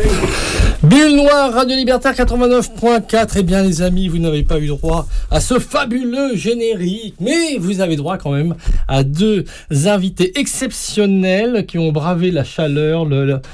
Bulle Noire, Radio Libertaire 89.4. Eh bien les amis, vous n'avez pas eu droit à ce fabuleux générique, mais vous avez droit quand même à deux invités exceptionnels qui ont bravé la chaleur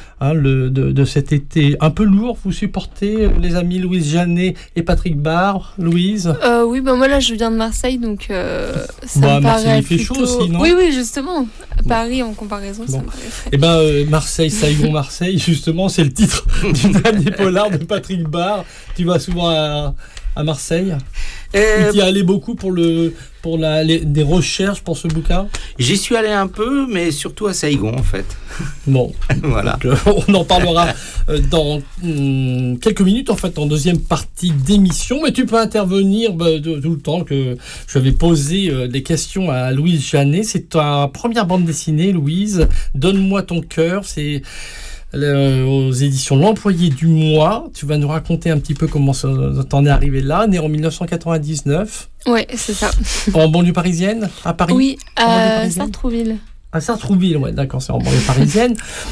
de cet été un peu lourd. Vous supportez les amis Louise Janet et Patrick Barre. Louise? Oui, moi là je viens de Marseille, donc ça me paraît Marseille, il fait plutôt... chaud aussi, non? Oui, justement. Paris en comparaison, ça me paraît frais. Eh ben Marseille, Saigon, Marseille, justement, c'est le titre du dernier polar de Patrick Barre. Tu vas souvent à Marseille. Tu y es allé beaucoup pour des recherches pour ce bouquin? J'y suis allé un peu, mais surtout à Saigon en fait. Bon, voilà. Donc, on en parlera dans quelques minutes en fait, en deuxième partie d'émission. Mais tu peux intervenir tout le temps que je vais poser des questions à Louise Janet. C'est ta première bande dessinée, Louise. Donne-moi ton cœur. C'est aux éditions L'Employé du Mois. Tu vas nous raconter un petit peu comment t'en es arrivé là, né en 1999. Ouais, c'est ça. En banlieue parisienne, à Paris? Oui, à Sartrouville. À Sartrouville, ouais, d'accord, c'est en banlieue parisienne.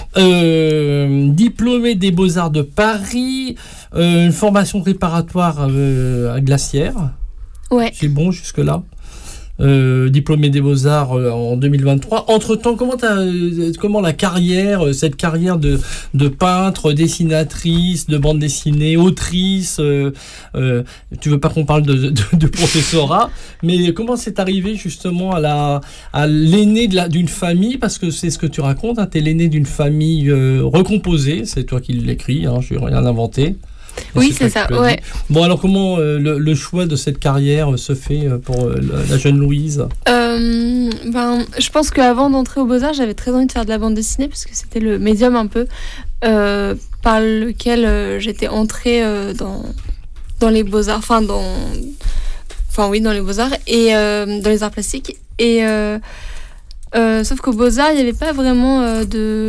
Diplômé des Beaux-Arts de Paris, une formation préparatoire à Glacière. Ouais. C'est bon jusque-là. Diplômé des Beaux-Arts en 2023. Entre-temps, comment la carrière, cette carrière de peintre, dessinatrice, de bande dessinée, autrice, tu veux pas qu'on parle de professorat, mais comment c'est arrivé justement à l'aîné d'une famille, parce que c'est ce que tu racontes, hein, t'es l'aîné d'une famille recomposée, c'est toi qui l'écris, hein, je n'ai rien inventé. Oui, c'est ça, ouais. Bon, alors comment le choix de cette carrière se fait pour la jeune Louise? Je pense qu'avant d'entrer aux Beaux-Arts, j'avais très envie de faire de la bande dessinée, parce que c'était le médium un peu par lequel j'étais entrée dans les Beaux-Arts, dans les Beaux-Arts et dans les arts plastiques. Et sauf qu'aux Beaux-Arts, il n'y avait pas vraiment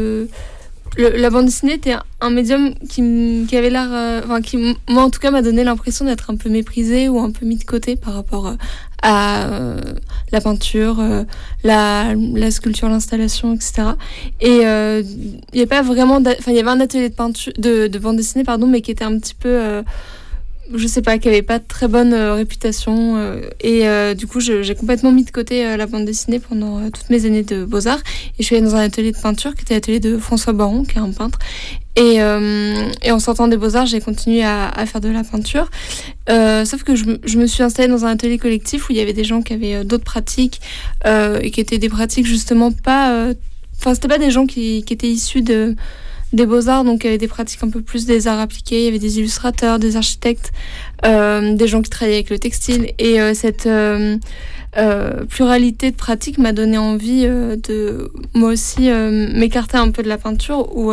la bande dessinée était un médium qui avait l'air... qui, moi, en tout cas, m'a donné l'impression d'être un peu méprisé ou un peu mis de côté par rapport à la peinture, la sculpture, l'installation, etc. Et il n'y avait pas vraiment... il y avait un atelier de peinture, de bande dessinée, mais qui était un petit peu... je sais pas, qui avait pas de très bonne réputation et du coup j'ai complètement mis de côté la bande dessinée pendant toutes mes années de Beaux-Arts, et je suis allée dans un atelier de peinture qui était l'atelier de François Baron, qui est un peintre, et en sortant des Beaux-Arts j'ai continué à faire de la peinture, sauf que je me suis installée dans un atelier collectif où il y avait des gens qui avaient d'autres pratiques et qui étaient des pratiques justement pas c'était pas des gens qui étaient issus des Beaux-Arts, donc il y avait des pratiques un peu plus des arts appliqués, il y avait des illustrateurs, des architectes, des gens qui travaillaient avec le textile, et cette pluralité de pratiques m'a donné envie de moi aussi m'écarter un peu de la peinture, où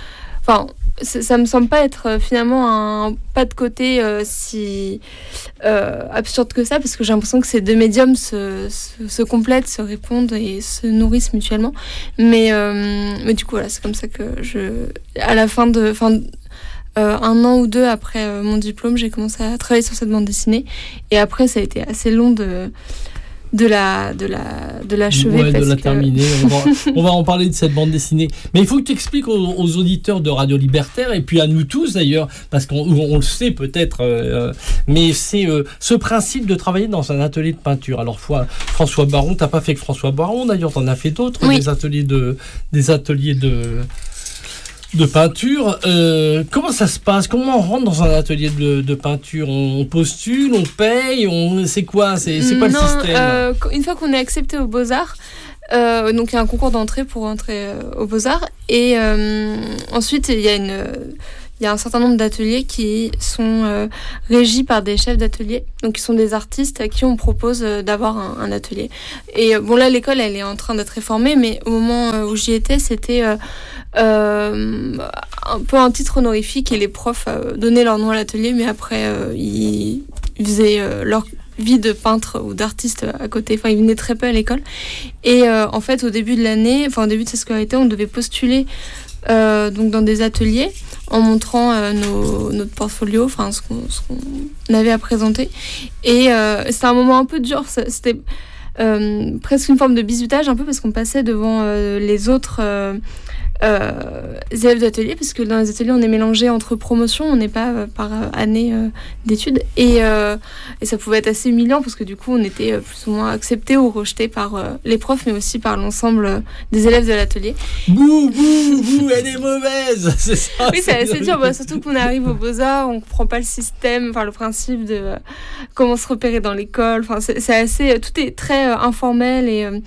ça me semble pas être finalement un pas de côté si absurde que ça, parce que j'ai l'impression que ces deux médiums se complètent, se répondent et se nourrissent mutuellement. Mais du coup, voilà, c'est comme ça que à la fin un an ou deux après mon diplôme, j'ai commencé à travailler sur cette bande dessinée. Et après, ça a été assez long de l'achever, de la terminer. On va en parler de cette bande dessinée. Mais il faut que tu expliques aux auditeurs de Radio Libertaire, et puis à nous tous d'ailleurs, parce qu'on le sait peut-être, mais c'est ce principe de travailler dans un atelier de peinture. Alors François Baron, t'as pas fait que François Baron, d'ailleurs t'en as fait d'autres, oui. des ateliers de peinture. Comment ça se passe? Comment on rentre dans un atelier de peinture? On postule, on paye, c'est quoi le système? Une fois qu'on est accepté aux Beaux-Arts, donc il y a un concours d'entrée pour entrer aux Beaux-Arts, et ensuite il y a un certain nombre d'ateliers qui sont régis par des chefs d'atelier, donc qui sont des artistes à qui on propose d'avoir un atelier. Et là, l'école, elle est en train d'être réformée, mais au moment où j'y étais, c'était un peu un titre honorifique, et les profs donnaient leur nom à l'atelier, mais après, ils faisaient leur vie de peintre ou d'artiste à côté. Ils venaient très peu à l'école. Et en fait, au début de sa scolarité, on devait postuler donc dans des ateliers en montrant notre portfolio, ce qu'on avait à présenter. Et c'était un moment un peu dur. C'était presque une forme de bizutage, un peu, parce qu'on passait devant les autres élèves d'atelier, parce que dans les ateliers, on est mélangé entre promotions, on n'est pas par année d'études. Et ça pouvait être assez humiliant, parce que du coup, on était plus ou moins acceptés ou rejetés par les profs, mais aussi par l'ensemble des élèves de l'atelier. Bouh, elle est mauvaise, c'est ça. Oui, c'est assez dur, surtout qu'on arrive aux Beaux-Arts, on ne comprend pas le système, le principe de comment se repérer dans l'école. C'est assez, tout est très informel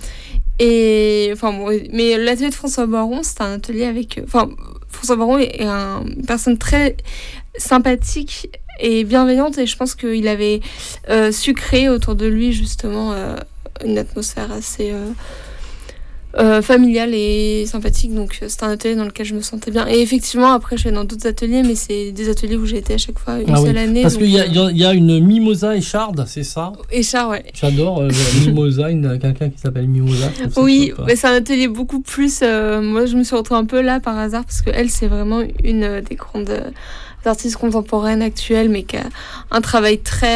mais l'atelier de François Baron, c'est un atelier avec... François Baron est une personne très sympathique et bienveillante, et je pense qu'il avait su créer autour de lui justement une atmosphère assez familiale et sympathique. Donc c'est un atelier dans lequel je me sentais bien. Et effectivement, après, je vais dans d'autres ateliers, mais c'est des ateliers où j'ai été à chaque fois une seule année. Parce qu'il y a une Mimosa Écharde, c'est ça ? Écharde, ouais. J'adore Mimosa, quelqu'un qui s'appelle Mimosa. Oui, mais c'est un atelier beaucoup plus... moi, je me suis retrouvée un peu là par hasard, parce qu'elle, c'est vraiment une des grandes artistes contemporaines actuelles, mais qui a un travail très...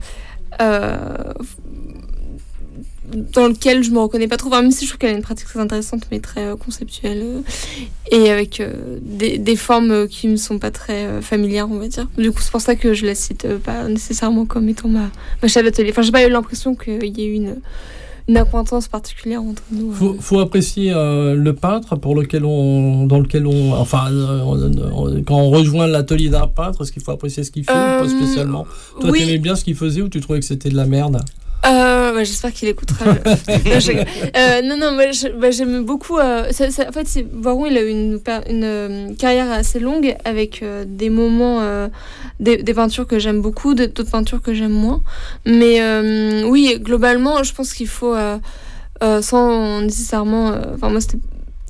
dans lequel je me reconnais pas trop, même si je trouve qu'elle a une pratique très intéressante, mais très conceptuelle, et avec des formes qui me sont pas très familières, on va dire. Du coup, c'est pour ça que je la cite pas nécessairement comme étant ma chef d'atelier. J'ai pas eu l'impression qu'il y ait eu une acquaintance particulière entre nous. Faut apprécier le peintre dans lequel on quand on rejoint l'atelier d'un peintre, est-ce qu'il faut apprécier ce qu'il fait ou pas spécialement? Toi, oui. T'aimais bien ce qu'il faisait ou tu trouvais que c'était de la merde? J'espère qu'il écoutera. Moi, j'aime beaucoup. En fait, Baron, il a eu une carrière assez longue avec des moments, des peintures que j'aime beaucoup, d'autres peintures que j'aime moins. Mais oui, globalement, je pense qu'il faut, sans nécessairement. Moi, c'était.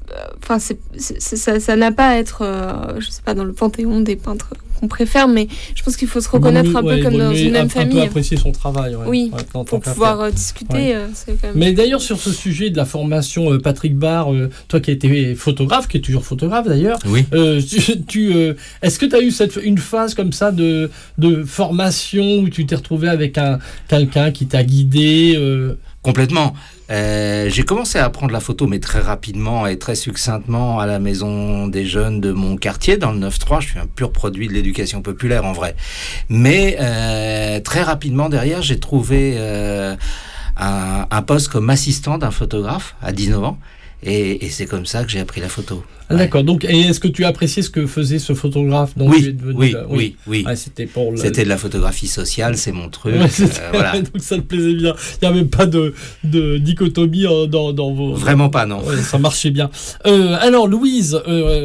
Ça n'a pas à être, je sais pas, dans le panthéon des peintres qu'on préfère, mais je pense qu'il faut se reconnaître un peu comme dans une même famille. Un peu apprécier son travail. Oui, pour pouvoir discuter. C'est quand même... Mais d'ailleurs, sur ce sujet de la formation, Patrick Barre, toi qui as été photographe, qui es toujours photographe d'ailleurs, oui. Est-ce que tu as eu une phase comme ça de formation où tu t'es retrouvé avec quelqu'un qui t'a guidé Complètement. J'ai commencé à apprendre la photo, mais très rapidement et très succinctement à la maison des jeunes de mon quartier, dans le 9-3. Je suis un pur produit de l'éducation populaire, en vrai. Mais très rapidement, derrière, j'ai trouvé un poste comme assistant d'un photographe à 19 ans. Et c'est comme ça que j'ai appris la photo. Ah, ouais. D'accord. Donc, et est-ce que tu appréciais ce que faisait ce photographe? Donc, oui. Ah, c'était de la photographie sociale, c'est mon truc. Voilà. Donc ça te plaisait bien. Il n'y avait pas de dichotomie dans vos... Vraiment pas, non. Ouais, ça marchait bien. Alors, Louise,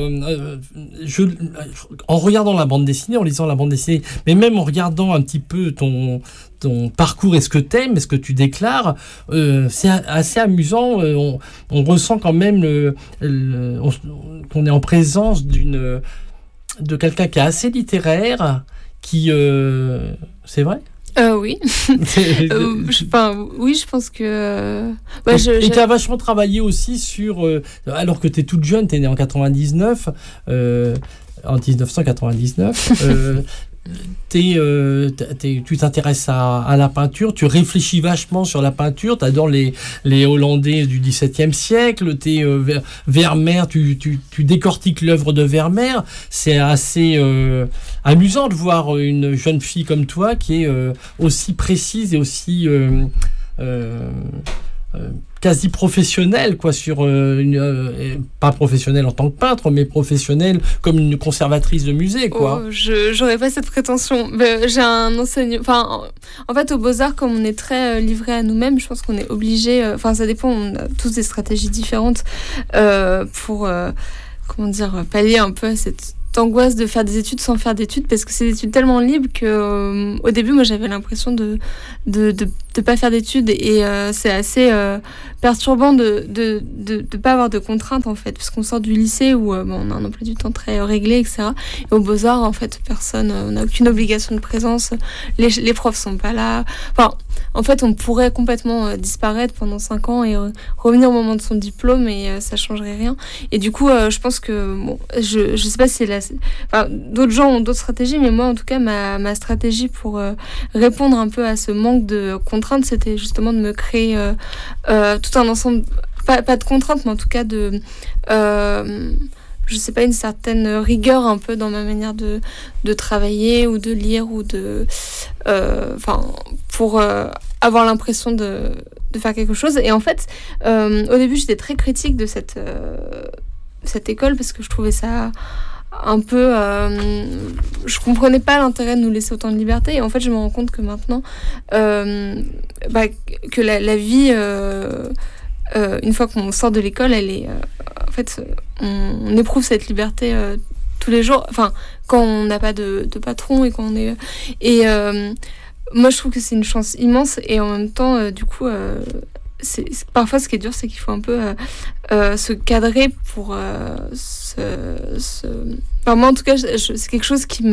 en regardant la bande dessinée, en lisant la bande dessinée, mais même en regardant un petit peu ton parcours et ce que t'aimes, et ce que tu déclares, c'est assez amusant. On ressent quand même qu'on est en présence de quelqu'un qui est assez littéraire, qui... c'est vrai ? Oui. Oui, je pense que... et tu as vachement travaillé aussi sur... alors que tu es toute jeune, tu es née en 99, en 1999... tu t'intéresses à la peinture, tu réfléchis vachement sur la peinture, tu adores les Hollandais du XVIIe siècle, Vermeer, tu décortiques l'œuvre de Vermeer. C'est assez amusant de voir une jeune fille comme toi qui est aussi précise et aussi quasi professionnelle, quoi, sur pas professionnelle en tant que peintre, mais professionnelle comme une conservatrice de musée, quoi. J'aurais pas cette prétention. J'ai un enseignant. En fait, aux Beaux-Arts, comme on est très livré à nous-mêmes, je pense qu'on est obligé. Ça dépend. On a tous des stratégies différentes pour pallier un peu à cette angoisse de faire des études sans faire d'études, parce que c'est des études tellement libres que au début moi j'avais l'impression de pas faire d'études, et c'est assez perturbant de pas avoir de contraintes, en fait, parce qu'on sort du lycée où on a un emploi du temps très réglé, etc. Et aux Beaux-Arts, en fait, on n'a aucune obligation de présence, les profs sont pas là. En fait, on pourrait complètement disparaître pendant 5 ans et revenir au moment de son diplôme, et ça changerait rien. Et du coup, je pense que je sais pas si d'autres gens ont d'autres stratégies, mais moi, en tout cas, ma stratégie pour répondre un peu à ce manque de contraintes, c'était justement de me créer tout un ensemble, pas de contraintes, mais en tout cas je sais pas, une certaine rigueur un peu dans ma manière de travailler ou de lire ou pour avoir l'impression de faire quelque chose. Et en fait, au début, j'étais très critique de cette école parce que je trouvais ça un peu... je comprenais pas l'intérêt de nous laisser autant de liberté. Et en fait, je me rends compte que maintenant, que la vie... une fois qu'on sort de l'école, elle est... en fait, on éprouve cette liberté tous les jours. Enfin, quand on n'a pas de patron et qu'on est... Et moi, je trouve que c'est une chance immense. Et en même temps, du coup... parfois, ce qui est dur, c'est qu'il faut un peu se cadrer pour Enfin, moi, en tout cas, c'est quelque chose qui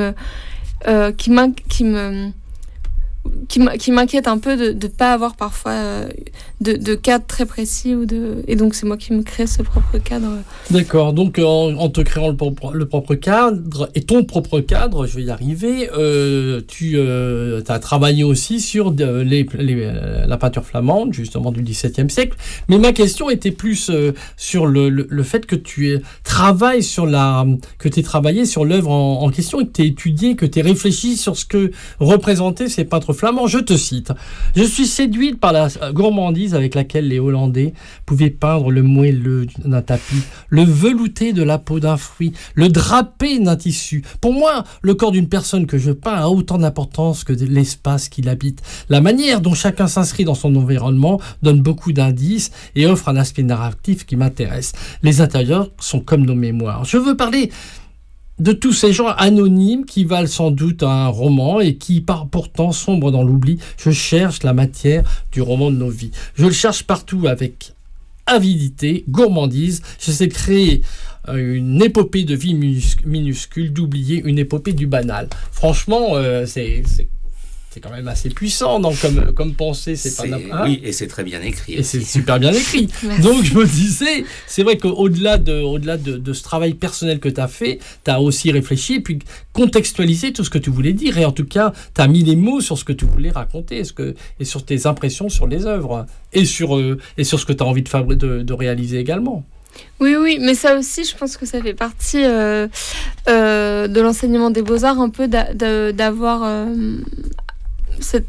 m'inquiète un peu de pas avoir parfois de cadre très précis et donc c'est moi qui me crée ce propre cadre. D'accord, donc en te créant le propre cadre et ton propre cadre, je vais y arriver, tu as travaillé aussi sur la peinture flamande justement du XVIIe siècle, mais ma question était plus sur le fait que tu travailles que tu aies travaillé sur l'œuvre en question et que tu aies étudié, que tu aies réfléchi sur ce que représentaient ces peintres flamands. Je te cite: je suis séduite par la gourmandise avec laquelle les Hollandais pouvaient peindre le moelleux d'un tapis, le velouté de la peau d'un fruit, le drapé d'un tissu. Pour moi, le corps d'une personne que je peins a autant d'importance que l'espace qu'il habite. La manière dont chacun s'inscrit dans son environnement donne beaucoup d'indices et offre un aspect narratif qui m'intéresse. Les intérieurs sont comme nos mémoires. Je veux parler de tous ces gens anonymes qui valent sans doute un roman et qui pourtant sombrent dans l'oubli. Je cherche la matière du roman de nos vies. Je le cherche partout avec avidité, gourmandise. J'essaie de créer une épopée de vie minuscule, d'oublier une épopée du banal. Franchement, c'est quand même assez puissant comme pensée. Oui, et c'est très bien écrit. Et c'est super bien écrit. Donc je me disais, c'est vrai qu'au-delà de ce travail personnel que tu as fait, tu as aussi réfléchi et puis contextualisé tout ce que tu voulais dire. Et en tout cas, tu as mis les mots sur ce que tu voulais raconter et sur tes impressions sur les œuvres et sur ce que tu as envie de réaliser également. Oui, mais ça aussi, je pense que ça fait partie de l'enseignement des beaux-arts, un peu d'avoir... cette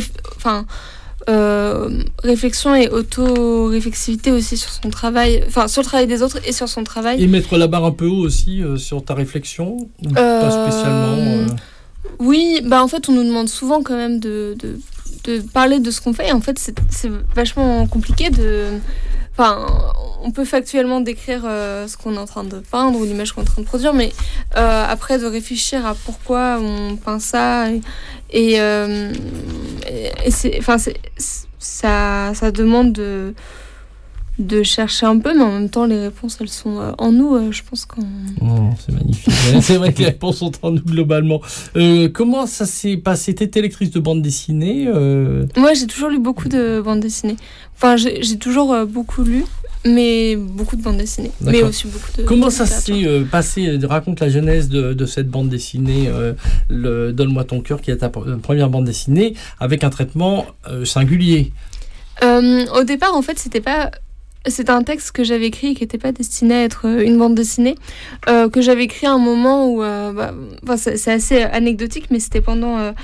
réflexion et auto-réflexivité aussi sur son travail, sur le travail des autres et sur son travail. Et mettre la barre un peu haut aussi sur ta réflexion, ou pas spécialement Oui, en fait, on nous demande souvent quand même de parler de ce qu'on fait. Et en fait, c'est vachement compliqué on peut factuellement décrire ce qu'on est en train de peindre ou l'image qu'on est en train de produire, mais après de réfléchir à pourquoi on peint ça et ça demande de chercher un peu, mais en même temps les réponses elles sont en nous. Je pense qu'on... Oh, c'est magnifique. C'est vrai que les réponses sont en nous globalement. Comment ça s'est passé? T'étais lectrice de bande dessinée Moi j'ai toujours lu beaucoup de bandes dessinées. J'ai toujours beaucoup lu, mais beaucoup de bandes dessinées. D'accord. Mais aussi beaucoup de... Comment ça s'est passé? Raconte la genèse de cette bande dessinée, Donne-moi ton cœur, qui est ta première bande dessinée, avec un traitement singulier. Au départ, en fait, c'était un texte que j'avais écrit et qui n'était pas destiné à être une bande dessinée, que j'avais écrit à un moment où... c'est assez anecdotique, mais c'était pendant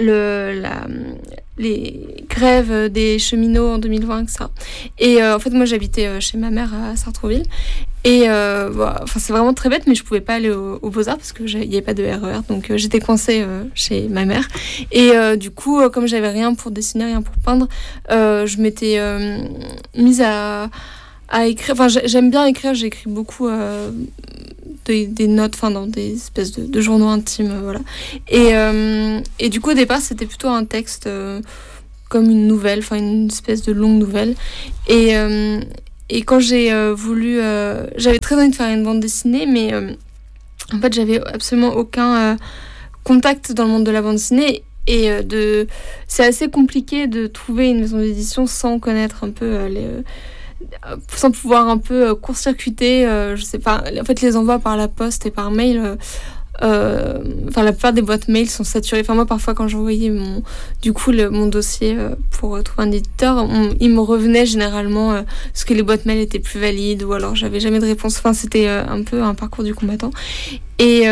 les grèves des cheminots en 2020, etc. Et en fait, moi, j'habitais chez ma mère à Sartrouville. Et c'est vraiment très bête, mais je pouvais pas aller au Beaux-Arts parce que il n'y avait pas de RER, donc j'étais coincée chez ma mère. Et du coup, comme j'avais rien pour dessiner, rien pour peindre, je m'étais mise à écrire. J'aime bien écrire, j'écris beaucoup des notes, dans des espèces de journaux intimes, voilà. Et du coup, au départ, c'était plutôt un texte comme une nouvelle, une espèce de longue nouvelle. Et quand j'ai voulu... j'avais très envie de faire une bande dessinée, mais en fait, j'avais absolument aucun contact dans le monde de la bande dessinée. Et c'est assez compliqué de trouver une maison d'édition sans connaître un peu sans pouvoir un peu court-circuiter, je sais pas, en fait, les envois par la poste et par mail... la plupart des boîtes mail sont saturées. Moi, parfois, quand j'envoyais mon dossier pour trouver un éditeur, il me revenait généralement parce que les boîtes mail étaient plus valides ou alors j'avais jamais de réponse. C'était un peu un parcours du combattant. Et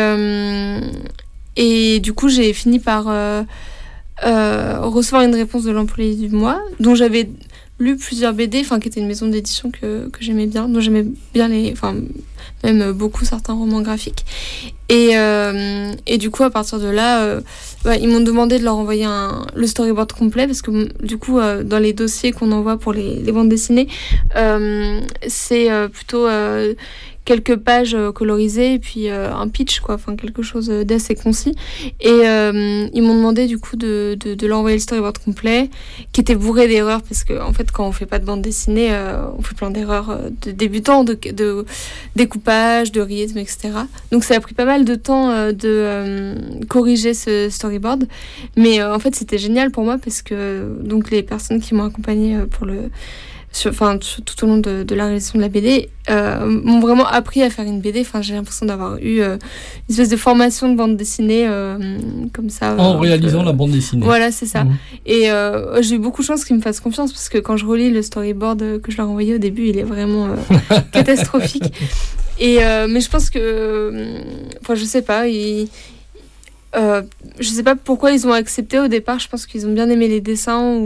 du coup, j'ai fini par recevoir une réponse de l'employé du mois, dont j'avais lu plusieurs BD, qui était une maison d'édition que j'aimais bien, dont j'aimais bien même beaucoup certains romans graphiques. Et du coup, à partir de là, ils m'ont demandé de leur envoyer le storyboard complet, parce que du coup, dans les dossiers qu'on envoie pour les bandes dessinées, c'est plutôt quelques pages colorisées et puis un pitch, quelque chose d'assez concis. Et ils m'ont demandé du coup de leur envoyer le storyboard complet, qui était bourré d'erreurs, parce que en fait, quand on fait pas de bande dessinée, on fait plein d'erreurs de débutants, de découpage, de rythme, etc. Donc ça a pris pas mal de temps de corriger ce storyboard, mais en fait c'était génial pour moi, parce que donc les personnes qui m'ont accompagnée tout au long de la réalisation de la BD m'ont vraiment appris à faire une BD. J'ai l'impression d'avoir eu une espèce de formation de bande dessinée comme ça. En réalisant la bande dessinée. Voilà, c'est ça. Et j'ai eu beaucoup de chance qu'ils me fassent confiance, parce que quand je relis le storyboard que je leur ai envoyé au début, il est vraiment catastrophique. Mais je pense que... je sais pas, je sais pas pourquoi ils ont accepté au départ. Je pense qu'ils ont bien aimé les dessins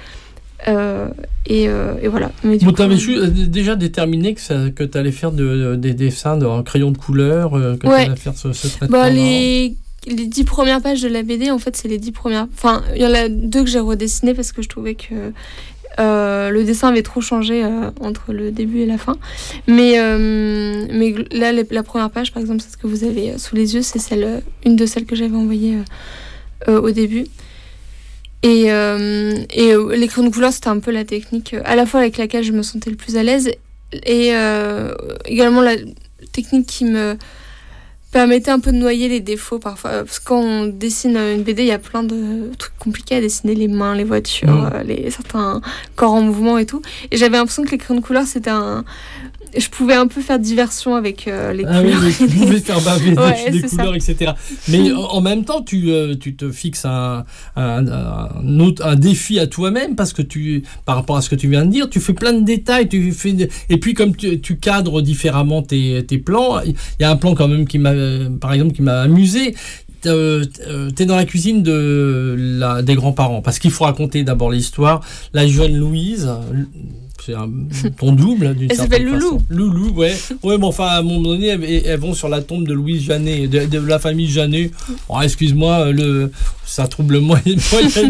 et voilà. Mais tu avais déjà déterminé que tu allais faire des dessins en crayon de couleur, que tu allais faire ce traitement. Les 10 premières pages de la BD, en fait, c'est les 10 premières. Il y en a 2 que j'ai redessinées parce que je trouvais que le dessin avait trop changé entre le début et la fin. Mais là, la première page, par exemple, c'est ce que vous avez sous les yeux, c'est une de celles que j'avais envoyées au début. Et les crayons de couleur, c'était un peu la technique à la fois avec laquelle je me sentais le plus à l'aise, et également la technique qui me permettait un peu de noyer les défauts parfois, parce que quand on dessine une BD, il y a plein de trucs compliqués à dessiner, les mains, les voitures, certains corps en mouvement et tout, et j'avais l'impression que les crayons de couleur, je pouvais un peu faire diversion avec les couleurs. Oui, tu pouvais faire baver des couleurs, etc. Mais en même temps, tu te fixes un défi à toi-même, parce que par rapport à ce que tu viens de dire, tu fais plein de détails, et puis comme tu cadres différemment tes plans, il y a un plan quand même qui m'a amusé. T'es dans la cuisine des grands-parents, parce qu'il faut raconter d'abord l'histoire. La jeune Louise, c'est ton double d'une certaine façon. Elle s'appelle Loulou. Loulou, ouais. Ouais, mais enfin, à un moment donné, elles vont sur la tombe de Louise Janet, de la famille Janet. Oh, excuse-moi, ça trouble moyennement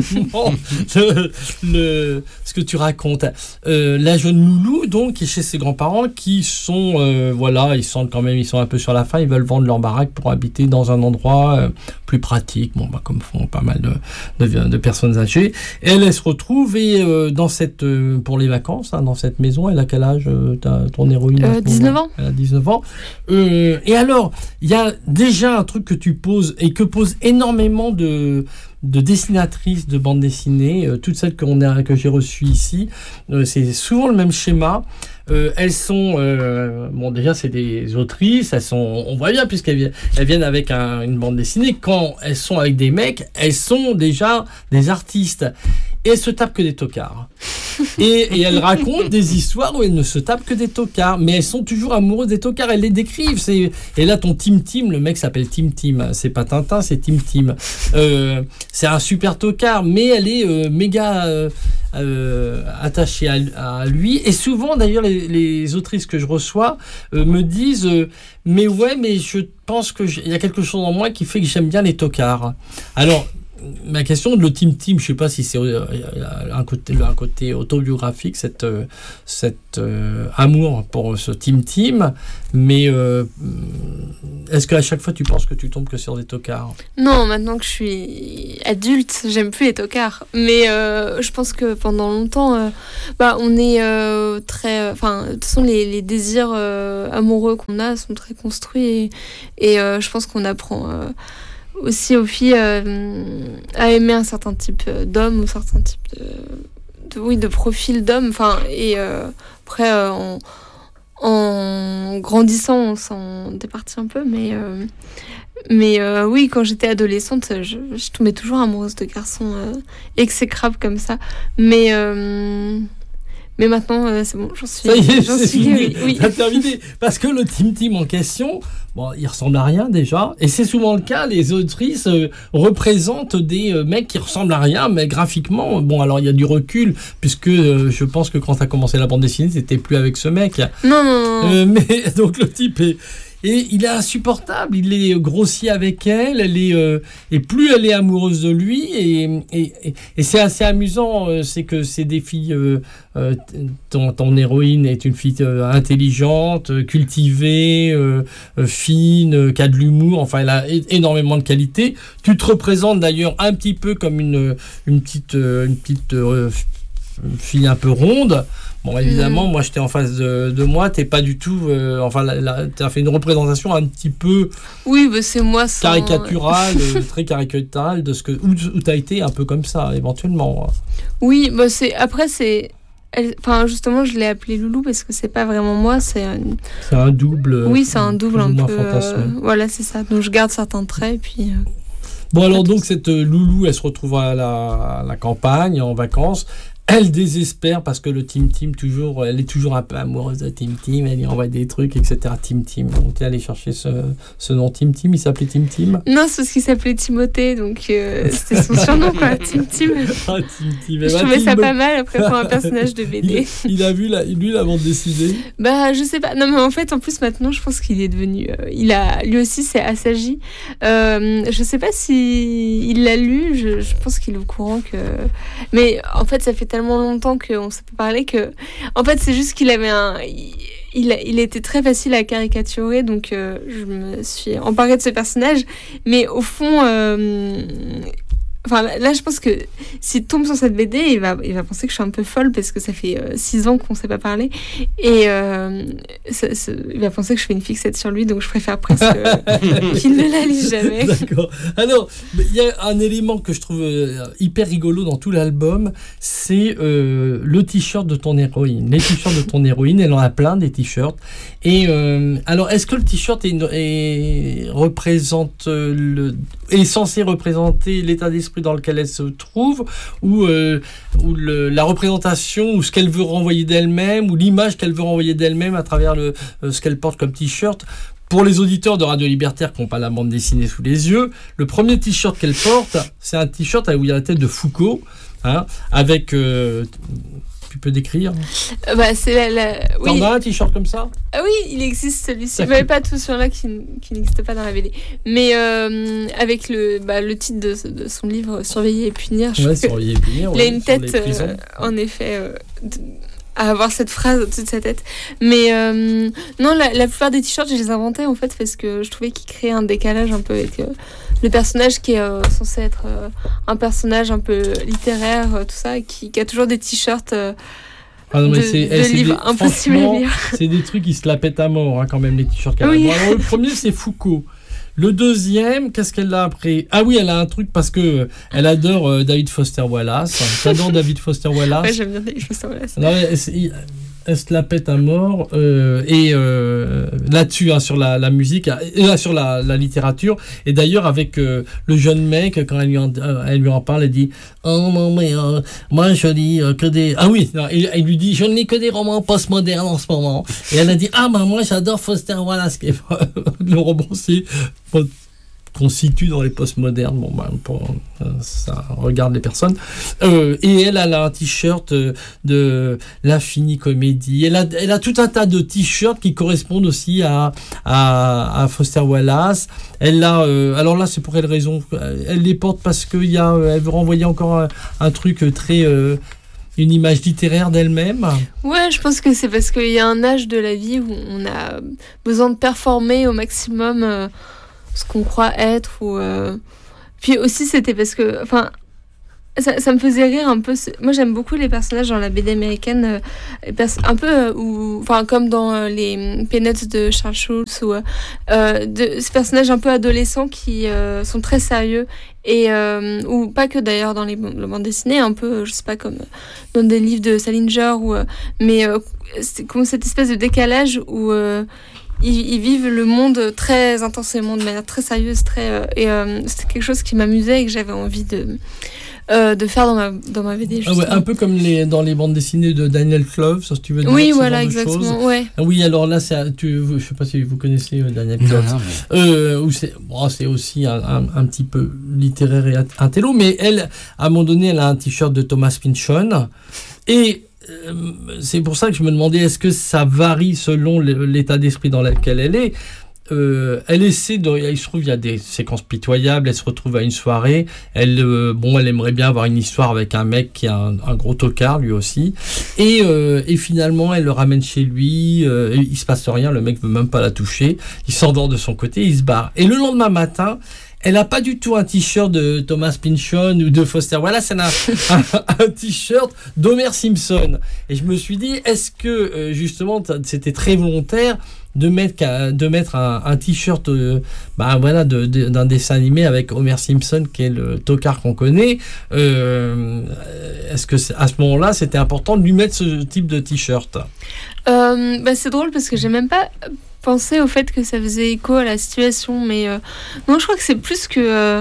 ce que tu racontes. La jeune Loulou, donc, qui est chez ses grands-parents, qui sont, ils sont un peu sur la fin, ils veulent vendre leur baraque pour habiter dans un endroit plus pratique, comme font pas mal de personnes âgées. Et elle se retrouve, et pour les vacances, dans cette maison, elle a quel âge, ton héroïne? 19 ans. Elle a 19 ans. Et alors, il y a déjà un truc que tu poses, et que posent énormément de dessinatrices de bande dessinée, toutes celles que j'ai reçues ici, c'est souvent le même schéma. Elles sont déjà c'est des autrices, on voit bien, puisqu'elles viennent avec une bande dessinée. Quand elles sont avec des mecs, elles sont déjà des artistes, et elles se tapent que des tocards. Et elles racontent des histoires où elles ne se tapent que des tocards, mais elles sont toujours amoureuses des tocards, elles les décrivent. Et là, ton Tim, le mec s'appelle Tim, c'est pas Tintin, c'est Tim. C'est un super tocard, mais elle est méga attachée à lui. Et souvent, d'ailleurs, les autrices que je reçois me disent mais je pense qu'il y a quelque chose en moi qui fait que j'aime bien les tocards. Alors, ma question de le Tim, je sais pas si c'est un côté autobiographique, cet amour pour ce Tim, mais est-ce qu'à chaque fois tu penses que tu tombes que sur des tocards? Non, maintenant que je suis adulte, j'aime plus les tocards, mais je pense que pendant longtemps, on est très, de toute façon les désirs amoureux qu'on a sont très construits, et je pense qu'on apprend aussi aux filles à aimer un certain type d'homme, ou un certain type de profil d'homme. Après, en grandissant, on s'en départit un peu, mais oui, quand j'étais adolescente, je tombais toujours amoureuse de garçons exécrables comme ça. Mais maintenant, c'est bon, j'en suis. Ça y est, c'est fini. Oui. T'as terminé. Parce que le Tim Tim en question, bon, il ressemble à rien déjà. Et c'est souvent le cas, les autrices représentent des mecs qui ressemblent à rien, mais graphiquement, bon, alors il y a du recul, puisque je pense que quand t'as commencé la bande dessinée, t'étais plus avec ce mec. Non. Mais donc le type est. Et il est insupportable, il est grossier avec elle, et plus elle est amoureuse de lui, et c'est assez amusant, c'est que c'est des filles, ton héroïne est une fille intelligente, cultivée, fine, qui a de l'humour, enfin elle a énormément de qualités. Tu te représentes d'ailleurs un petit peu comme une petite fille un peu ronde. Bon, évidemment, moi, j'étais en face de moi. T'es pas du tout... t'as fait une représentation un petit peu... Oui, bah, c'est moi sans... caricaturale, très caricaturale de ce que... Où t'as été un peu comme ça, éventuellement. Oui, bah, après, c'est... Enfin, justement, je l'ai appelée Loulou parce que c'est pas vraiment moi, c'est un double... Oui, c'est un double un peu... voilà, c'est ça. Donc, je garde certains traits, et puis... Bon, alors, donc, cette Loulou, elle se retrouve à la campagne, en vacances. Elle désespère parce que le Tim Tim, elle est toujours un peu amoureuse de Tim Tim, elle lui envoie des trucs, etc. Tim Tim. Donc, tu es allé chercher ce nom Tim Tim, il s'appelait Tim Tim? Non, c'est parce qu'il s'appelait Timothée, donc c'était son surnom, quoi, Tim Tim. Ah, Tim Tim. Je trouvais ça pas mal après pour un personnage de BD. Il a vu, lui, la bande dessinée? Bah, je sais pas. Non, mais en fait, en plus, maintenant, je pense qu'il est devenu. Lui aussi, c'est assagi. Je sais pas si il l'a lu, je pense qu'il est au courant que. Mais en fait, ça fait tellement longtemps qu'on s'est pas parlé que en fait c'est juste qu'il avait il était très facile à caricaturer, donc je me suis emparée de ce personnage, mais au fond là je pense que s'il tombe sur cette BD, il va penser que je suis un peu folle parce que ça fait 6 ans qu'on s'est pas parlé, et il va penser que je fais une fixette sur lui, donc je préfère presque qu'il ne la lise jamais. D'accord. Alors, il y a un élément que je trouve hyper rigolo dans tout l'album, c'est le t-shirt de ton héroïne. Les t-shirts de ton héroïne, elle en a plein des t-shirts. Et alors, est-ce que le t-shirt est censé représenter l'état d'esprit dans lequel elle se trouve, ou la représentation, ou ce qu'elle veut renvoyer d'elle-même, ou l'image qu'elle veut renvoyer d'elle-même à travers ce qu'elle porte comme t-shirt? Pour les auditeurs de Radio Libertaire qui n'ont pas la bande dessinée sous les yeux, le premier t-shirt qu'elle porte, c'est un t-shirt où il y a la tête de Foucault, avec... Tu peux décrire? C'est oui. T'en as un t-shirt comme ça? Ah oui, il existe celui-ci, mais pas tout celui-là qui n'existe pas dans la BD. Mais avec le titre de son livre Surveiller et punir, Surveiller et punir, il a une tête, en effet, à avoir cette phrase au-dessus de sa tête. Mais non, la plupart des t-shirts, je les inventais en fait parce que je trouvais qu'ils créaient un décalage un peu avec le personnage qui est censé être un personnage un peu littéraire, tout ça, et qui a toujours des t-shirts de livres impossibles à lire. C'est des trucs qui se la pètent à mort, quand même, les t-shirts qu'elle a. Bon, alors, le premier, c'est Foucault. Le deuxième, qu'est-ce qu'elle a après? Ah oui, elle a un truc parce que elle adore David Foster Wallace. T'adores David Foster Wallace? Ouais, j'aime bien David Foster Wallace. Non, elle se la pète à mort, et là-dessus, sur la musique, sur la littérature, et d'ailleurs avec le jeune mec, quand elle lui en parle, elle dit « Oh non, mais moi je lis que des... » Ah oui, il lui dit « Je ne lis que des romans postmodernes en ce moment. » Et elle a dit « Ah bah moi j'adore Foster Wallace, qui est le romancier qu'on situe dans les postmodernes. » Bon, ça regarde les personnes. Et elle a un t-shirt de l'Infini Comédie. Elle a tout un tas de t-shirts qui correspondent aussi à Foster Wallace. Elle a, alors là, c'est pour quelle raison? Elle les porte parce elle veut renvoyer encore un truc très... une image littéraire d'elle-même? Ouais, je pense que c'est parce qu'il y a un âge de la vie où on a besoin de performer au maximum ce qu'on croit être, ou puis aussi c'était parce que ça me faisait rire un peu. Moi, j'aime beaucoup les personnages dans la BD américaine, un peu comme dans les Peanuts de Charles Schulz, ou ces personnages un peu adolescents qui sont très sérieux, et ou pas que d'ailleurs dans les bandes dessinées, un peu, je sais pas, comme dans des livres de Salinger, mais c'est comme cette espèce de décalage où ils vivent le monde très intensément, de manière très sérieuse, et c'était quelque chose qui m'amusait et que j'avais envie de faire dans ma BD. Un peu comme dans les bandes dessinées de Daniel Clove, ça, si tu veux dire. Oui, voilà, exactement. Ouais. Oui, alors là, je sais pas si vous connaissez Daniel Clove. Où c'est aussi un petit peu littéraire et intello, mais elle, à un moment donné, elle a un t-shirt de Thomas Pynchon, et c'est pour ça que je me demandais, est-ce que ça varie selon l'état d'esprit dans lequel elle est. Elle essaie il se trouve, il y a des séquences pitoyables. Elle se retrouve à une soirée. Elle aimerait bien avoir une histoire avec un mec qui a un gros tocard lui aussi. Et finalement, elle le ramène chez lui. Il se passe rien. Le mec veut même pas la toucher. Il s'endort de son côté. Il se barre. Et le lendemain matin, elle n'a pas du tout un t-shirt de Thomas Pynchon ou de Foster Wallace, elle a un t-shirt d'Homer Simpson. Et je me suis dit, est-ce que justement c'était très volontaire de mettre un t-shirt d'un dessin animé avec Homer Simpson, qui est le tocard qu'on connaît. Est-ce que à ce moment-là c'était important de lui mettre ce type de t-shirt? C'est drôle parce que j'ai même pas pensé au fait que ça faisait écho à la situation, mais non, je crois que c'est plus que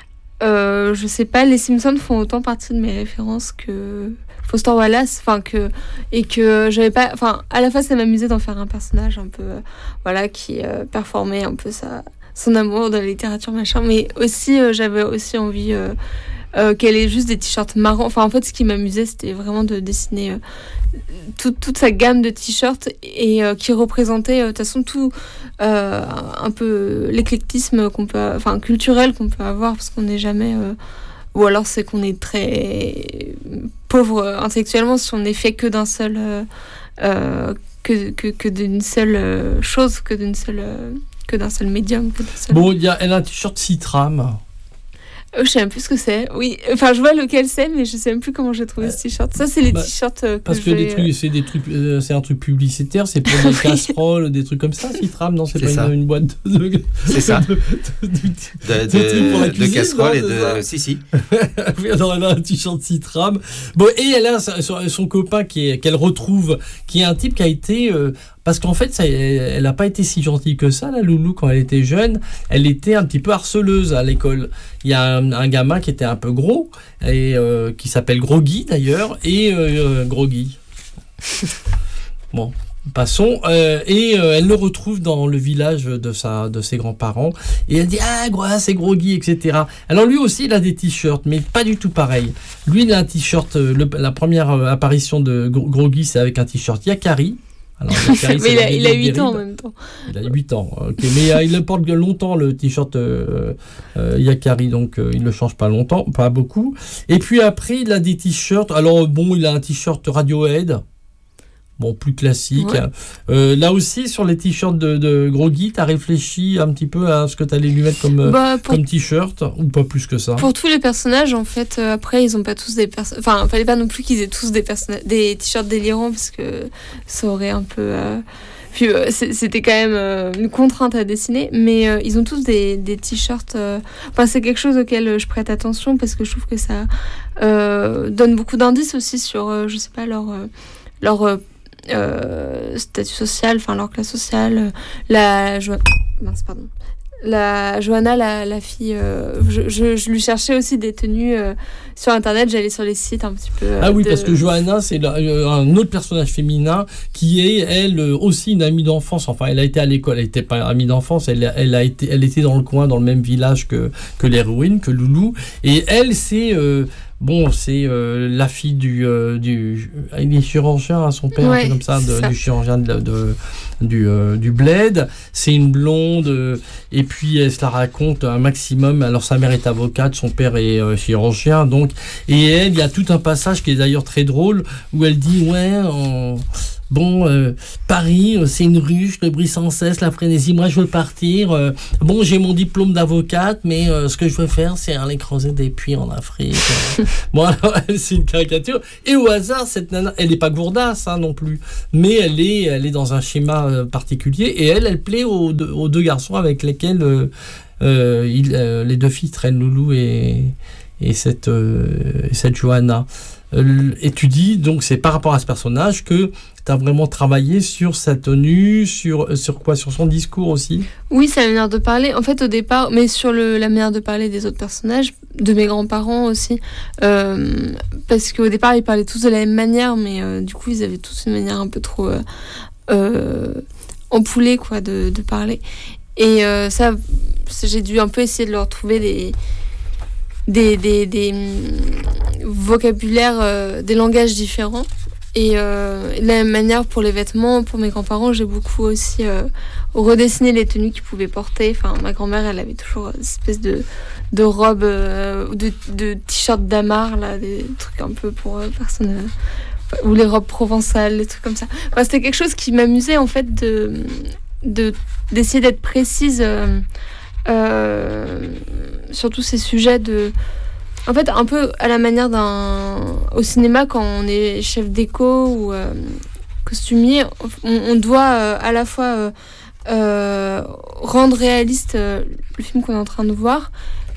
je sais pas, les Simpsons font autant partie de mes références que Foster Wallace, et que j'avais pas, à la fois ça m'amusait d'en faire un personnage un peu qui performait un peu son amour de la littérature machin, mais aussi j'avais aussi envie qu'elle ait juste des t-shirts marrants. En fait, ce qui m'amusait, c'était vraiment de dessiner toute sa gamme de t-shirts, et qui représentait de toute façon tout un peu l'éclectisme culturel qu'on peut avoir, parce qu'on n'est jamais ou alors c'est qu'on est très pauvre intellectuellement si on n'est fait que d'un seul que d'une seule chose, que d'un seul médium. Bon, elle a un t-shirt Citram. Je sais même plus ce que c'est. Oui, je vois lequel c'est, mais je sais même plus comment j'ai trouvé ce t-shirt. Ça, c'est les t-shirts que parce que c'est un truc publicitaire, c'est pour des casseroles, des trucs comme ça. Citram, non, c'est pas une boîte de. C'est ça. De casseroles et de. Si. Alors, elle a un t-shirt Citram. Bon, et elle a son copain qu'elle retrouve, qui est un type qui a été. Parce qu'en fait, elle n'a pas été si gentille que ça, la Loulou, quand elle était jeune. Elle était un petit peu harceleuse à l'école. Il y a un gamin qui était un peu gros, et qui s'appelle Groggy d'ailleurs, et Groggy. Bon, passons. Et elle le retrouve dans le village de ses grands-parents, et elle dit « Ah, c'est Groggy, etc. » Alors lui aussi, il a des t-shirts, mais pas du tout pareil. Lui, il a un t-shirt, la première apparition de Groggy, c'est avec un t-shirt Yakari. Alors, mais il a 8 ans en même temps. Il a 8 ans, ok. Mais il porte longtemps le t-shirt Yakari, donc il ne le change pas longtemps, pas beaucoup. Et puis après, il a des t-shirts. Alors il a un t-shirt Radiohead. Bon, plus classique. Ouais. Là aussi, sur les t-shirts de Groggy, t'as réfléchi un petit peu à ce que t'allais lui mettre comme t-shirt, ou pas plus que ça? Pour tous les personnages, en fait, après, ils ont pas tous des personnages. Fallait pas non plus qu'ils aient tous des t-shirts délirants, parce que ça aurait un peu. Puis c'était quand même une contrainte à dessiner, mais ils ont tous des t-shirts. C'est quelque chose auquel je prête attention, parce que je trouve que ça donne beaucoup d'indices aussi sur, je sais pas, leur statut social, leur classe sociale. La Johanna, la fille, je lui cherchais aussi des tenues sur internet, j'allais sur les sites un petit peu. Parce que Johanna, c'est un autre personnage féminin qui est, elle, aussi une amie d'enfance. Elle a été à l'école, elle n'était pas amie d'enfance, elle était dans le coin, dans le même village que l'héroïne, que Loulou. Et elle, c'est la fille il est chirurgien, son père, un peu comme ça, du chirurgien du bled. C'est une blonde, et puis elle se la raconte un maximum. Alors sa mère est avocate, son père est chirurgien, donc. Et elle, il y a tout un passage qui est d'ailleurs très drôle, où elle dit Paris, c'est une ruche, le bruit sans cesse, la frénésie. Moi, je veux partir. J'ai mon diplôme d'avocate, mais ce que je veux faire, c'est aller creuser des puits en Afrique. Alors, c'est une caricature. Et au hasard, cette nana, elle n'est pas gourdasse non plus, mais elle est dans un schéma particulier. Et elle plaît aux deux garçons avec lesquels les deux filles traînent, Loulou et cette Johanna. Et tu dis, donc c'est par rapport à ce personnage que tu as vraiment travaillé sur sa tenue, sur quoi? Sur son discours aussi? Oui, sa manière de parler. En fait, au départ, mais sur la manière de parler des autres personnages, de mes grands-parents aussi. Parce qu'au départ, ils parlaient tous de la même manière, mais du coup, ils avaient tous une manière un peu trop empoulée, quoi, de parler. Et ça, j'ai dû un peu essayer de leur trouver des vocabulaires, des langages différents. Et de la même manière pour les vêtements, pour mes grands-parents, j'ai beaucoup aussi redessiné les tenues qu'ils pouvaient porter. Enfin, ma grand-mère, elle avait toujours une espèce de robe, de t-shirt damar, là, des trucs un peu pour personne, ou les robes provençales, des trucs comme ça. Enfin, c'était quelque chose qui m'amusait en fait d'essayer d'être précise sur tous ces sujets en fait, un peu à la manière au cinéma, quand on est chef déco ou costumier, on doit à la fois rendre réaliste le film qu'on est en train de voir,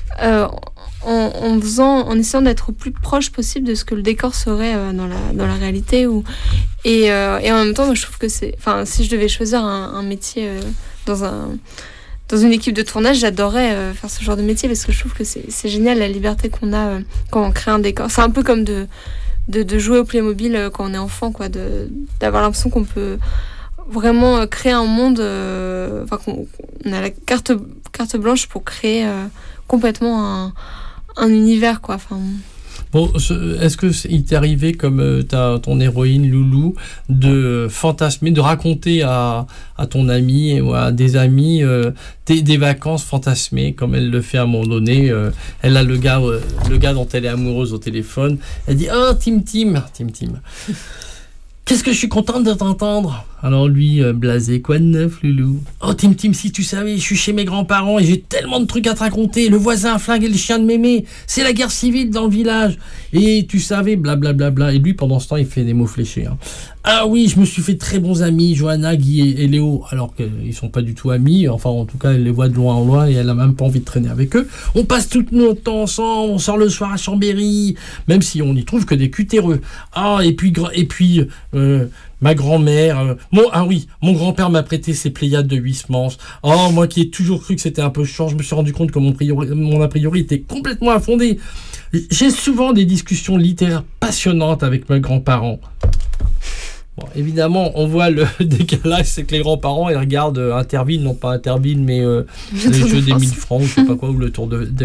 en essayant d'être au plus proche possible de ce que le décor serait dans la réalité. Et en même temps, moi, je trouve que si je devais choisir un métier dans une équipe de tournage, j'adorais faire ce genre de métier parce que je trouve que c'est génial la liberté qu'on a quand on crée un décor. C'est un peu comme de jouer au Playmobil quand on est enfant, quoi, d'avoir l'impression qu'on peut vraiment créer un monde, qu'on a la carte blanche pour créer complètement un univers, quoi. Est-ce qu'il t'est arrivé, comme ton héroïne Loulou, de fantasmer, de raconter à ton ami ou à des amis des vacances fantasmées, comme elle le fait à un moment donné? Elle a le gars dont elle est amoureuse au téléphone. Elle dit « Oh, Tim. Qu'est-ce que je suis contente de t'entendre !» Alors lui, blasé, quoi de neuf, Loulou? Oh, Tim, si tu savais, je suis chez mes grands-parents et j'ai tellement de trucs à te raconter. Le voisin a flingué le chien de mémé. C'est la guerre civile dans le village. Et tu savais, blablabla. Et lui, pendant ce temps, il fait des mots fléchés. Ah oui, je me suis fait de très bons amis, Johanna, Guy et Léo. Alors qu'ils sont pas du tout amis. Enfin, en tout cas, elle les voit de loin en loin et elle a même pas envie de traîner avec eux. On passe tout notre temps ensemble. On sort le soir à Chambéry. Même si on n'y trouve que des cutéreux. Ah, et puis ma grand-mère... mon grand-père m'a prêté ses Pléiades de Huysmans. Oh, moi qui ai toujours cru que c'était un peu chiant, je me suis rendu compte que mon a priori était complètement infondé. J'ai souvent des discussions littéraires passionnantes avec mes grands-parents. Bon, évidemment, on voit le décalage, c'est que les grands-parents, ils regardent Interville, non pas Interville, mais les jeux des 1000 francs, je sais pas quoi, ou le tour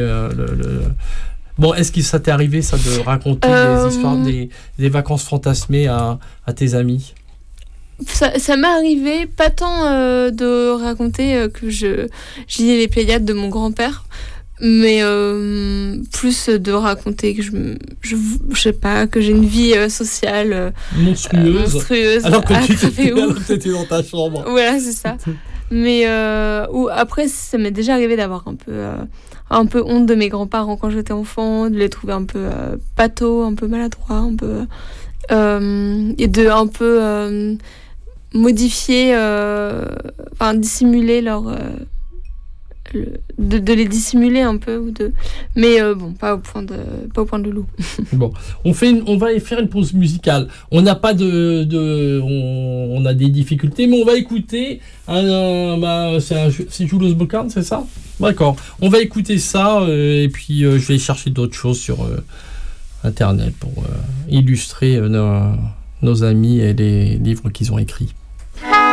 Bon, est-ce que ça t'est arrivé, ça, de raconter des histoires, des vacances fantasmées à tes amis? Ça m'est arrivé, pas tant de raconter que je lisais les Pléiades de mon grand-père, mais plus de raconter que je sais pas, que j'ai une vie sociale monstrueuse. Alors que tu étais dans ta chambre. Voilà, c'est ça. Mais après, ça m'est déjà arrivé d'avoir un peu honte de mes grands-parents quand j'étais enfant, de les trouver un peu pâteaux, un peu maladroits, et de un peu modifier, dissimuler de les dissimuler un peu, mais pas au point de Loulou. Bon, on va faire une pause musicale. On n'a pas on a des difficultés, mais on va écouter c'est Jules Bocarn, c'est ça? D'accord. On va écouter ça et puis je vais chercher d'autres choses sur Internet pour illustrer nos amis et les livres qu'ils ont écrits.